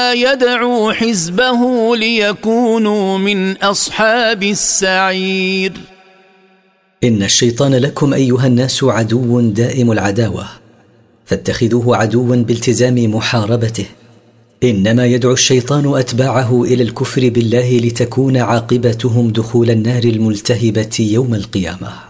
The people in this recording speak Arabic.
إنما يدعو حزبه ليكونوا من أصحاب السعير. إن الشيطان لكم أيها الناس عدو دائم العداوة، فاتخذوه عدوا بالتزام محاربته. إنما يدعو الشيطان أتباعه إلى الكفر بالله لتكون عاقبتهم دخول النار الملتهبة يوم القيامة.